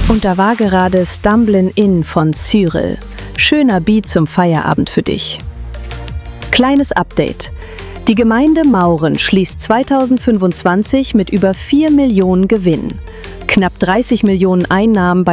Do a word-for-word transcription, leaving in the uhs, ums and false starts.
Und da war gerade Stumblin' In von Cyril. Schöner Beat zum Feierabend für dich. Kleines Update. Die Gemeinde Mauren schließt zweitausendfünfundzwanzig mit über vier Millionen Gewinn. Knapp dreißig Millionen Einnahmen bei